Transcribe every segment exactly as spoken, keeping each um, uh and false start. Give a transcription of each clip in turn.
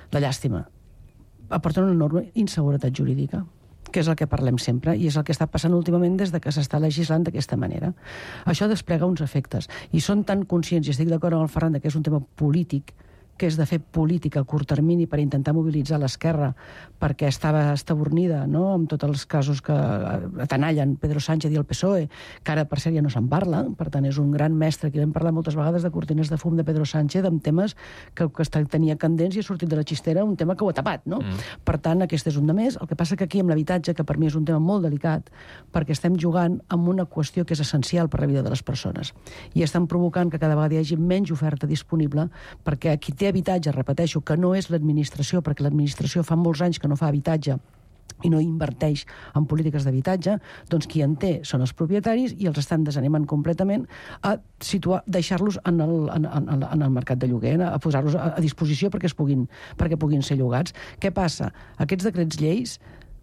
de llàstima, aporten una enorme inseguretat jurídica, que és el que parlem sempre, i és el que està passant últimament des de que s'està legislant d'aquesta manera. Això desplega uns efectes, i són tan conscients, i estic d'acord amb el Ferran, que és un tema polític, que és de fer política a curt termini per intentar mobilitzar l'esquerra perquè estava estabornida, no?, amb tots els casos que atenallen Pedro Sánchez i el P S O E, que ara, per cert, ja no se'n parla, per tant, és un gran mestre, que hem parlat moltes vegades de cortines de fum de Pedro Sánchez amb temes que, que tenia candents i ha sortit de la xistera un tema que ho ha tapat, no? Mm. Per tant, aquest és un de més. El que passa que aquí, amb l'habitatge, que per mi és un tema molt delicat, perquè estem jugant amb una qüestió que és essencial per la vida de les persones. I estan provocant que cada vegada hi hagi menys oferta disponible, perquè qui té habitatge, repeteixo, que no és l'administració, perquè l'administració fa molts anys que no fa habitatge i no inverteix en polítiques d'habitatge, doncs qui en té són els propietaris i els estan desanimant completament a situar, deixar-los en el, en, en, en el mercat de lloguer, a posar-los a, a disposició perquè, es puguin, perquè puguin ser llogats. Què passa? Aquests decrets lleis,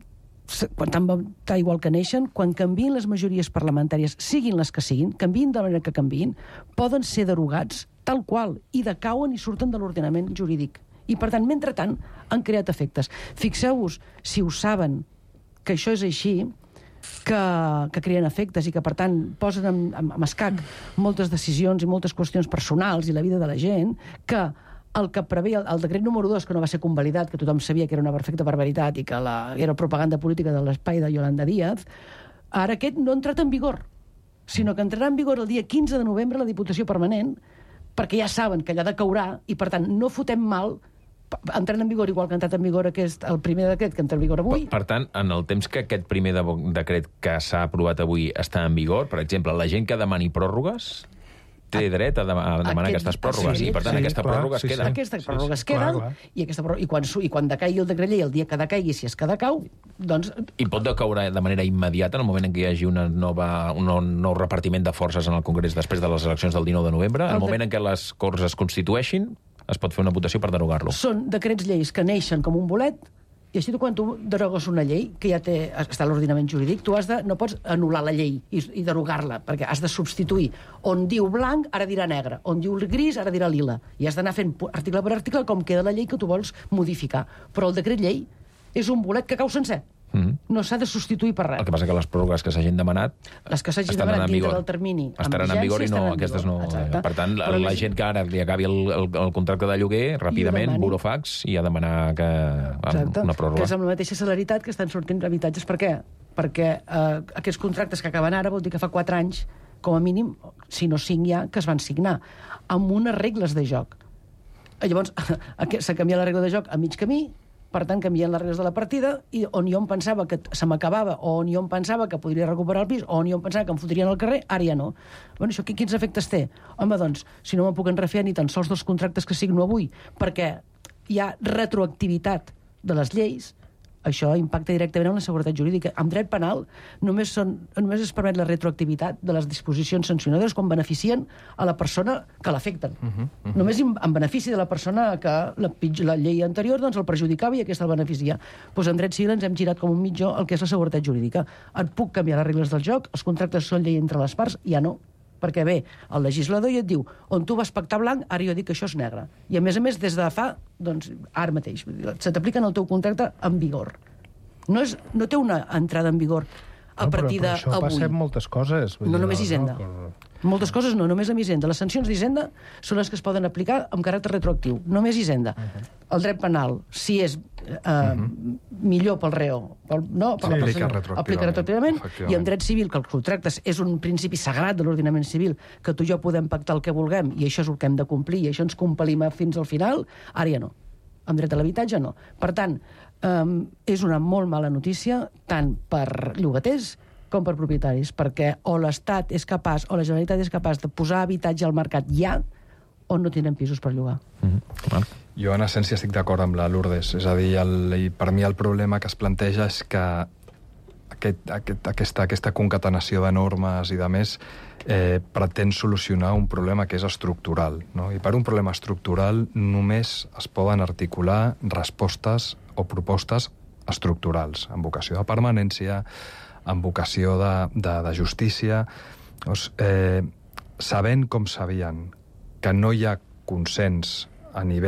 quan tant va igual que neixen, quan canvien les majories parlamentàries, siguin les que siguin, canvien de la manera que canvien, poden ser derogats tal qual, i decauen i surten de l'ordenament jurídic. I, per tant, mentrestant, han creat efectes. Fixeu-vos, si ho saben, que això és així, que, que creen efectes i que, per tant, posen en, en, en escac moltes decisions i moltes qüestions personals i la vida de la gent, que el que preveia el, el decret número dos, que no va ser convalidat, que tothom sabia que era una perfecta barbaritat i que la, era propaganda política de l'espai de Yolanda Díaz, ara aquest no ha entrat en vigor, sinó que entrarà en vigor el dia quinze de novembre la Diputació Permanent, perquè ja saben que allà decaurà i, per tant, no fotem mal entrant en vigor igual que ha entrat en vigor aquest, el primer decret que entra en vigor avui. Per, per tant, en el temps que aquest primer de, decret que s'ha aprovat avui està en vigor, per exemple, la gent que demani pròrrogues té dret a, dem a demanar aquest, aquestes pròrrogues, sí, i per tant sí, aquesta clar, pròrroga sí, es queda. Sí. Aquesta pròrroga sí, es queda, clar, clar. i, aquesta pròrroga, i, quan, i quan decaigui el decret llei, el dia que decaigui, si és que decau, doncs... I pot decaure de manera immediata en el moment en què hi hagi una nova, un nou repartiment de forces en el Congrés després de les eleccions del dinou de novembre, en el moment en què les Corts es constitueixin, es pot fer una votació per derogar-lo. Són decrets lleis que neixen com un bolet, i així tu, quan tu derogues una llei, que ja té, està a l'ordenament jurídic, tu has de, no pots anul·lar la llei i, i derogar-la, perquè has de substituir. On diu blanc, ara dirà negre. On diu gris, ara dirà lila. I has d'anar fent article per article com queda la llei que tu vols modificar. Però el decret llei és un bolet que cau sencer. Mm-hmm. No s'ha de substituir per res. El que passa que les pròrrogues que s'hagin demanat les que s'hagin demanat dintre del termini estaran en vigor i no, aquestes no... Exacte. Per tant, la, la gent que ara li acabi el, el, el contracte de lloguer, ràpidament, burofax, i a demanar que una pròrroga. Que és amb la mateixa celeritat que estan sortint habitatges. Per què? Perquè eh, aquests contractes que acaben ara vol dir que fa quatre anys, com a mínim, si no cinc ja, que es van signar, amb unes regles de joc. Llavors, s'ha canviat la regla de joc a mig camí, per tant, canvien les regles de la partida, i on jo em pensava que se m'acabava, o on jo em pensava que podria recuperar el pis, o on jo em pensava que em fotrien al carrer, ara ja no. Bueno, això quins efectes té? Home, doncs, si no me'n puc enrefiar ni tan sols dels contractes que signo avui, perquè hi ha retroactivitat de les lleis, això impacta directament en la seguretat jurídica. En dret penal només, són, només es permet la retroactivitat de les disposicions sancionadores quan beneficien a la persona que l'afecten. Uh -huh, uh -huh. Només en benefici de la persona que la, la llei anterior doncs, el perjudicava i aquesta el beneficia. Doncs en dret civil ens hem girat com un mitjó el que és la seguretat jurídica. Et puc canviar les regles del joc, els contractes són llei entre les parts, ja no. Perquè bé, el legislador ja et diu on tu vas pactar blanc, ara jo dic que això és negre. I a més a més, des de fa, doncs, ara mateix, se t'aplica en el teu contracte en vigor. No, és, no té una entrada en vigor a no, partir d'avui. Però, però això passa amb moltes coses. No només Hisenda. No, moltes coses no, només amb Hisenda. Les sancions d'Hisenda són les que es poden aplicar amb caràcter retroactiu. Només Hisenda. Uh -huh. El dret penal, si és eh, uh -huh. millor pel reo, pel, no, per sí, la persona, aplica retroactivament. aplica retroactivament, i en dret civil, que els contractes és un principi sagrat de l'ordenament civil, que tu i jo podem pactar el que vulguem, i això és el que hem de complir, i això ens compel·lim fins al final, ara ja no. Amb dret a l'habitatge, no. Per tant, um, és una molt mala notícia, tant per llogaters com per propietaris, perquè o l'Estat és capaç, o la Generalitat és capaç de posar habitatge al mercat ja, o no tenen pisos per llogar. Mm-hmm. Jo, en essència, estic d'acord amb la Lourdes. És a dir, el, per mi el problema que es planteja és que aquest, aquest, aquesta, aquesta concatenació de normes i de més eh, pretén solucionar un problema que és estructural, no? I per un problema estructural només es poden articular respostes o propostes estructurals, amb vocació de permanència, amb vocació de, de, de justícia, doncs, eh, sabent com sabien que no hi ha consens a nivell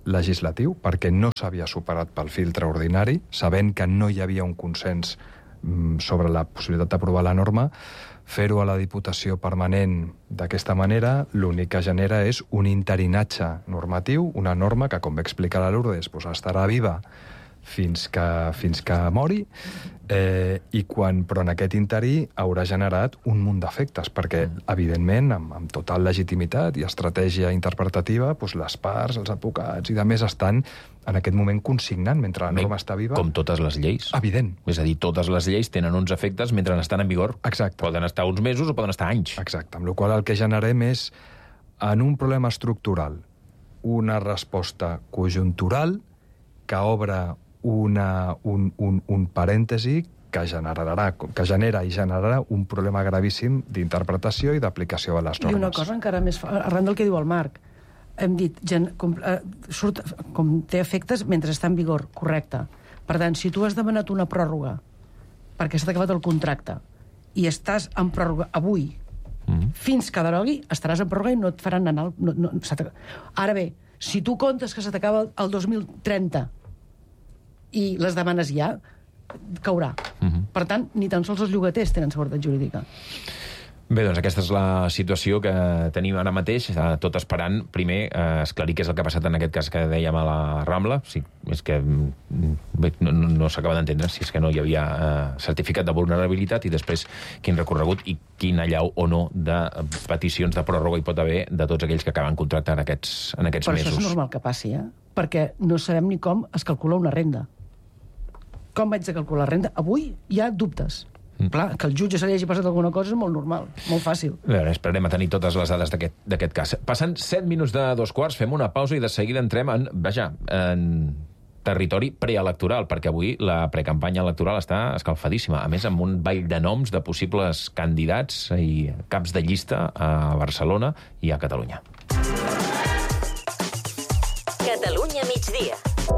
legislatiu, perquè no s'havia superat pel filtre ordinari, sabent que no hi havia un consens mm, sobre la possibilitat d'aprovar la norma. Fer-ho a la Diputació permanent d'aquesta manera l'únic que genera és un interinatge normatiu, una norma que, com va explicar la Lourdes, doncs estarà viva fins que, fins que mori, eh, i quan, però en aquest interí haurà generat un munt d'efectes, perquè, evidentment, amb, amb total legitimitat i estratègia interpretativa, doncs les parts, els advocats i de més estan en aquest moment consignant, mentre la norma està viva. Com totes les lleis. Evident. És a dir, totes les lleis tenen uns efectes mentre estan en vigor. Exacte. Poden estar uns mesos o poden estar anys. Exacte, amb la qual cosa el que generem és, en un problema estructural, una resposta conjuntural que obre una, un, un, un parèntesi que generarà, que genera i generarà un problema gravíssim d'interpretació i d'aplicació de les normes. I una cosa encara més, arran del que diu el Marc, hem dit, gen, com, eh, surt, com té efectes mentre està en vigor, correcte. Per tant, si tu has demanat una pròrroga perquè s'ha acabat el contracte i estàs en pròrroga avui, mm-hmm. fins que derogui, estaràs en pròrroga i no et faran anar... No, no, ara bé, si tu comptes que se t'acaba el dos mil trenta i les demanes ja, caurà. Mm-hmm. Per tant, ni tan sols els llogaters tenen seguretat jurídica. Bé, doncs aquesta és la situació que tenim ara mateix, tot esperant, primer, eh, esclarir què és el que ha passat en aquest cas que dèiem a la Rambla. Sí, és que bé, no, no, no s'acaba d'entendre si és que no hi havia eh, certificat de vulnerabilitat i després quin recorregut i quin allau o no de peticions de pròrroga hi pot haver de tots aquells que acaben contracte en aquests, en aquests Però mesos. Però això és normal que passi, eh? Perquè no sabem ni com es calcula una renda. Com vaig a calcular renda? Avui hi ha dubtes. Mm. Clar, que el jutge se li hagi passat alguna cosa és molt normal, molt fàcil. A veure, esperarem a tenir totes les dades d'aquest cas. Passen set minuts de dos quarts, fem una pausa i de seguida entrem en, vaja, en territori preelectoral, perquè avui la precampanya electoral està escalfadíssima. A més, amb un ball de noms de possibles candidats i caps de llista a Barcelona i a Catalunya. Catalunya migdia.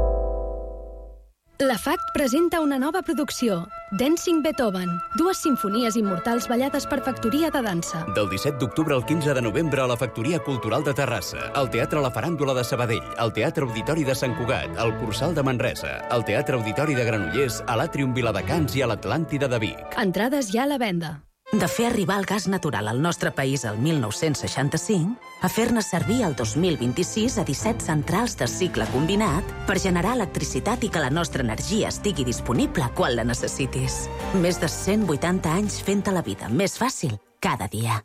La F A C presenta una nova producció, Dancing Beethoven, dues simfonies immortals ballades per Factoria de Dansa. Del disset d'octubre al quinze de novembre a la Factoria Cultural de Terrassa, al Teatre La Faràndula de Sabadell, al Teatre Auditori de Sant Cugat, al Cursal de Manresa, al Teatre Auditori de Granollers, a l'Àtrium Viladecans i a l'Atlàntida de Vic. Entrades ja a la venda. De fer arribar el gas natural al nostre país el mil nou-cents seixanta-cinc a fer-ne servir el dos mil vint-i-sis a disset centrals de cicle combinat per generar electricitat i que la nostra energia estigui disponible quan la necessitis. Més de cent vuitanta anys fent-te la vida més fàcil cada dia.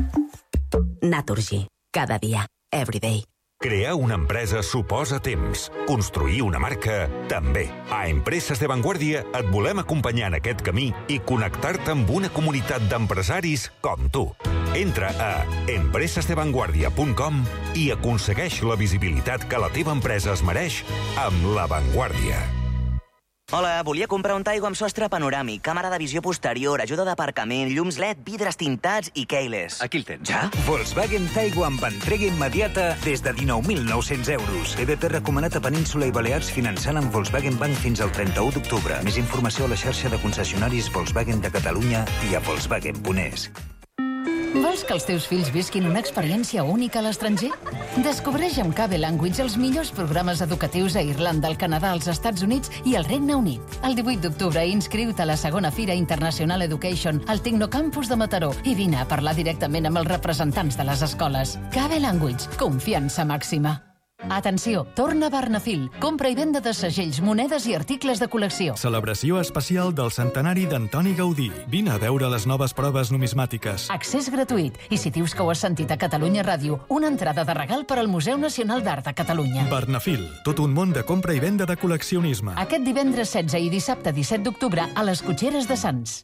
Naturgy. Cada dia. Everyday. Crear una empresa suposa temps. Construir una marca, també. A Empreses de Vanguardia et volem acompanyar en aquest camí i connectar-te amb una comunitat d'empresaris com tu. Entra a empreses de vanguardia punt com i aconsegueix la visibilitat que la teva empresa es mereix amb La Vanguardia. Hola, volia comprar un Taigo amb sostre panoràmic, càmera de visió posterior, ajuda d'aparcament, llums L E D, vidres tintats i keyless. Aquí el tens. Ja? Volkswagen Taigo amb entrega immediata des de dinou mil nou-cents euros. E B P recomanat a Península i Balears finançant amb Volkswagen Bank fins al trenta-u d'octubre. Més informació a la xarxa de concessionaris Volkswagen de Catalunya i a volkswagen punt es. Vols que els teus fills visquin una experiència única a l'estranger? Descobreix amb Cable Language els millors programes educatius a Irlanda, al Canadà, als Estats Units i al Regne Unit. El divuit d'octubre inscriu-te a la segona Fira International Education al Tecnocampus de Mataró i vine a parlar directament amb els representants de les escoles. Cable Language, confiança màxima. Atenció, torna Barnafil. Compra i venda de segells, monedes i articles de col·lecció. Celebració especial del centenari d'Antoni Gaudí. Vine a veure les noves proves numismàtiques. Accés gratuït. I si dius que ho has sentit a Catalunya Ràdio, una entrada de regal per al Museu Nacional d'Art de Catalunya. Barnafil, tot un món de compra i venda de col·leccionisme. Aquest divendres setze i dissabte disset d'octubre a les Cotxeres de Sants.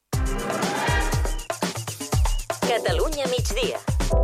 Catalunya migdia.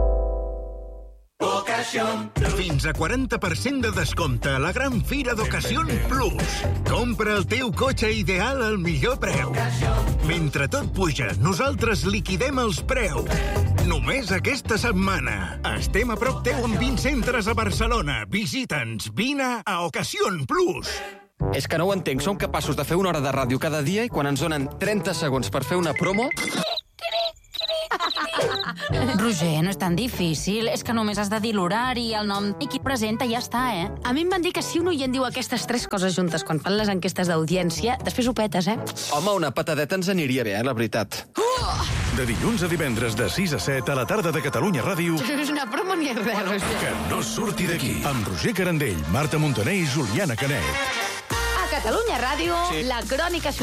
Fins a quaranta per cent de descompte a la gran fira d'Ocasion Plus. Compra el teu cotxe ideal al millor preu. Mentre tot puja, nosaltres liquidem els preus. Només aquesta setmana. Estem a prop teu amb vint centres a Barcelona. Visita'ns. Vine a Ocasion Plus. És que no ho entenc. Som capaços de fer una hora de ràdio cada dia i quan ens donen trenta segons per fer una promo... Roger, no és tan difícil. És que només has de dir l'horari, el nom i qui presenta i ja està, eh? A mi em van dir que si un oient diu aquestes tres coses juntes quan fan les enquestes d'audiència, després ho petes, eh? Home, una patadeta ens aniria bé, eh, la veritat. De dilluns a divendres de sis a set a la tarda de Catalunya Ràdio. És una broma ni res, Roger. Que no surti d'aquí. Amb Roger Carandell, Marta Montaner i Juliana Canet. A Catalunya Ràdio, sí. La crònica